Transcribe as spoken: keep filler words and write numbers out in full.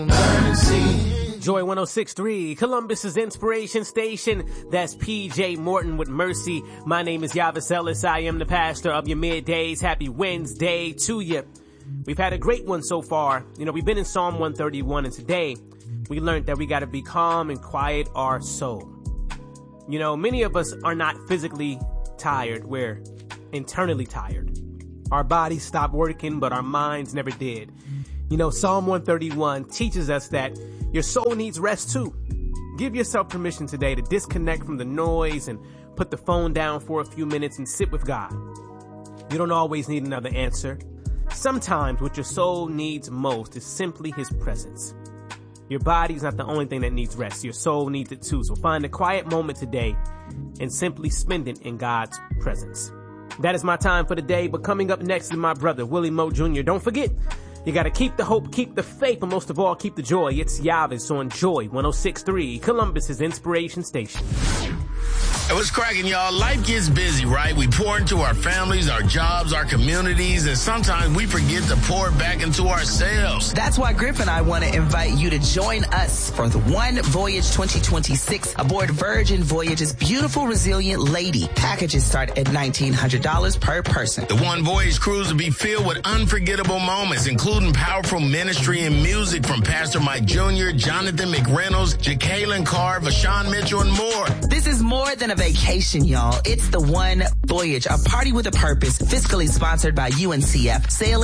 Joy one oh six point three, Columbus's inspiration station. That's P J Morton with Mercy. My name is Yavis Ellis. I am the pastor of your middays. Happy Wednesday to you. We've had a great one so far. You know, we've been in Psalm one thirty-one, and today we learned that we got to be calm and quiet our soul. You know, many of us are not physically tired. We're internally tired. Our bodies stopped working, but our minds never did. You know, Psalm one thirty-one teaches us that your soul needs rest too. Give yourself permission today to disconnect from the noise and put the phone down for a few minutes and sit with God. You don't always need another answer. Sometimes what your soul needs most is simply his presence. Your body's not the only thing that needs rest. Your soul needs it too. So find a quiet moment today and simply spend it in God's presence. That is my time for the day, but coming up next is my brother, Willie Moe Junior Don't forget, you gotta keep the hope, keep the faith, but most of all, keep the joy. It's Yavis on Joy one oh six point three, Columbus's inspiration station. Hey, what's cracking, y'all? Life gets busy, right? We pour into our families, our jobs, our communities, and sometimes we forget to pour back into ourselves. That's why Griff and I want to invite you to join us for the One Voyage twenty twenty-six aboard Virgin Voyage's beautiful, resilient lady. Packages start at nineteen hundred dollars per person. The One Voyage cruise will be filled with unforgettable moments, including powerful ministry and music from Pastor Mike Junior, Jonathan McReynolds, Jacqueline Carr, Vashawn Mitchell, and more. This is more than a vacation, y'all. It's the One Voyage, a party with a purpose, fiscally sponsored by U N C F. Sailing